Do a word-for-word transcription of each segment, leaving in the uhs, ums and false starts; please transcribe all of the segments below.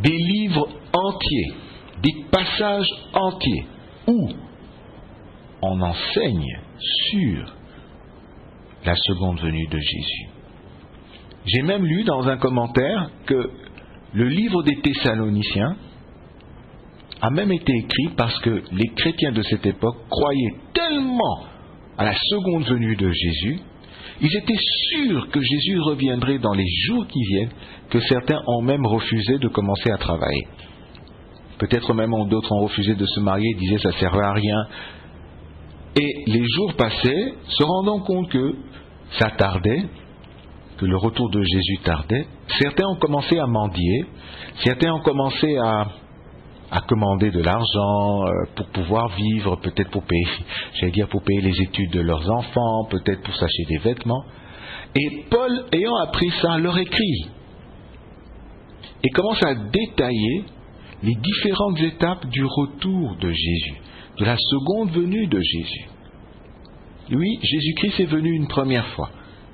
des livres entiers, des passages entiers, où on enseigne sur la seconde venue de Jésus. J'ai même lu dans un commentaire que le livre des Thessaloniciens a même été écrit parce que les chrétiens de cette époque croyaient tellement à la seconde venue de Jésus, ils étaient sûrs que Jésus reviendrait dans les jours qui viennent, que certains ont même refusé de commencer à travailler. Peut-être même d'autres ont refusé de se marier, disaient ça ne servait à rien. Et les jours passaient, se rendant compte que ça tardait, que le retour de Jésus tardait, certains ont commencé à mendier, certains ont commencé à, à commander de l'argent euh, pour pouvoir vivre, peut-être pour payer, j'allais dire pour payer les études de leurs enfants, peut-être pour s'acheter des vêtements. Et Paul, ayant appris ça, leur écrit et commence à détailler les différentes étapes du retour de Jésus, de la seconde venue de Jésus. Oui, Jésus-Christ est venu une première fois.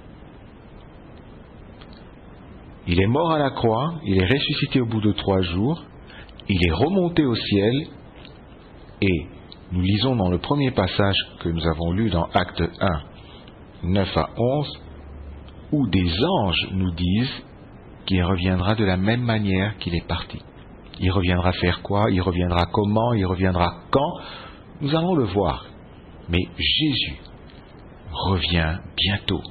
Il est mort à la croix, il est ressuscité au bout de trois jours, il est remonté au ciel, et nous lisons dans le premier passage que nous avons lu dans Acte un, neuf à onze, où des anges nous disent qu'il reviendra de la même manière qu'il est parti. Il reviendra faire quoi? Il reviendra comment? Il reviendra quand? Nous allons le voir. Mais Jésus revient bientôt.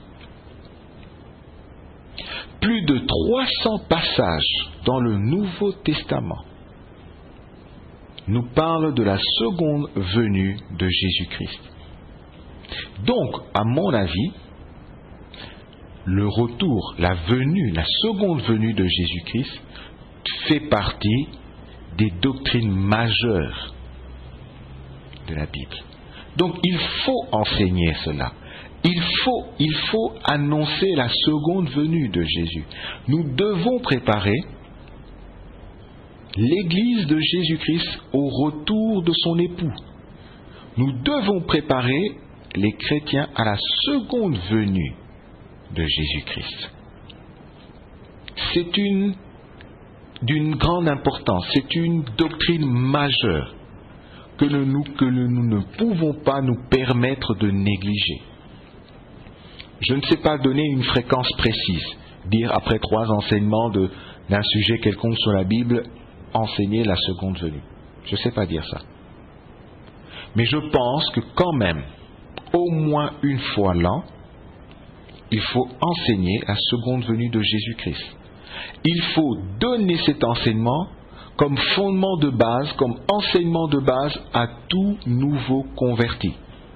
Plus de trois cents passages dans le Nouveau Testament nous parlent de la seconde venue de Jésus-Christ. Donc, à mon avis, le retour, la venue, la seconde venue de Jésus-Christ fait partie des doctrines majeures de la Bible. Donc, il faut enseigner cela. Il faut, il faut annoncer la seconde venue de Jésus. Nous devons préparer l'Église de Jésus-Christ au retour de son époux. Nous devons préparer les chrétiens à la seconde venue de Jésus-Christ. C'est une d'une grande importance, c'est une doctrine majeure que nous, que nous ne pouvons pas nous permettre de négliger. Je ne sais pas donner une fréquence précise, dire après trois enseignements de, d'un sujet quelconque sur la Bible, enseigner la seconde venue. Je ne sais pas dire ça. Mais je pense que quand même, au moins une fois l'an, il faut enseigner la seconde venue de Jésus-Christ. Il faut donner cet enseignement comme fondement de base, comme enseignement de base à tout nouveau converti.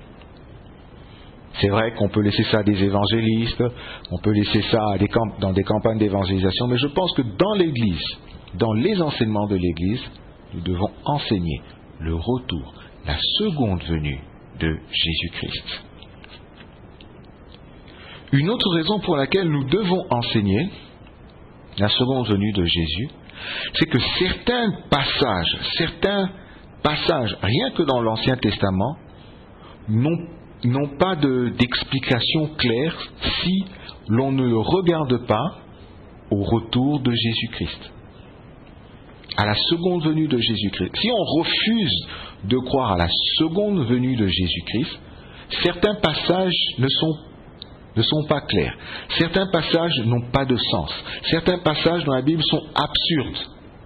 C'est vrai qu'on peut laisser ça à des évangélistes, on peut laisser ça à des camp- dans des campagnes d'évangélisation, mais je pense que dans l'Église, dans les enseignements de l'Église, nous devons enseigner le retour, la seconde venue de Jésus-Christ. Une autre raison pour laquelle nous devons enseigner la seconde venue de Jésus, c'est que certains passages, certains passages, rien que dans l'Ancien Testament, n'ont, n'ont pas de, d'explication claire si l'on ne le regarde pas au retour de Jésus-Christ, à la seconde venue de Jésus-Christ. Si on refuse de croire à la seconde venue de Jésus-Christ, certains passages ne sont ne sont pas clairs. Certains passages n'ont pas de sens. Certains passages dans la Bible sont absurdes.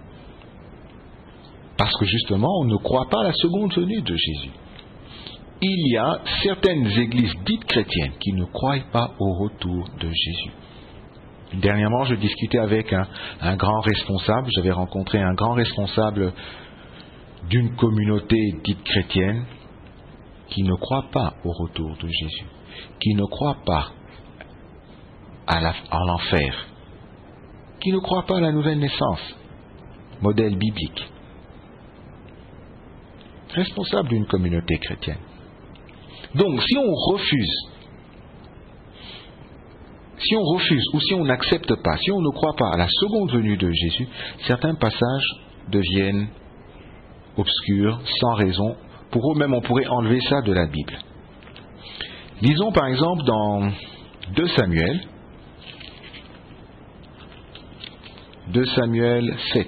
Parce que justement, on ne croit pas à la seconde venue de Jésus. Il y a certaines églises dites chrétiennes qui ne croient pas au retour de Jésus. Dernièrement, je discutais avec un, un grand responsable. J'avais rencontré un grand responsable d'une communauté dite chrétienne qui ne croit pas au retour de Jésus, qui ne croit pas à, la, à l'enfer, qui ne croit pas à la nouvelle naissance, modèle biblique, responsable d'une communauté chrétienne. Donc, si on refuse, si on refuse ou si on n'accepte pas, si on ne croit pas à la seconde venue de Jésus, certains passages deviennent obscurs, sans raison. Pour eux-mêmes, on pourrait enlever ça de la Bible. Lisons par exemple dans deux Samuel, deux Samuel sept.